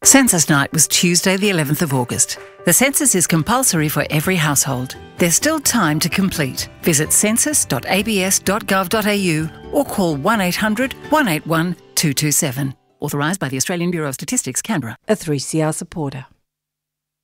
Census night was Tuesday the 11th of August. The census is compulsory for every household. There's still time to complete. Visit census.abs.gov.au or call 1800 181 227. Authorised by the Australian Bureau of Statistics, Canberra. A 3CR supporter.